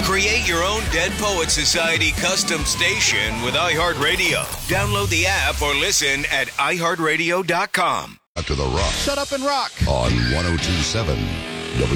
Create your own Dead Poets Society custom station with iHeartRadio. Download the app or listen at iHeartRadio.com. To the rock. Shut up and rock. On 102.7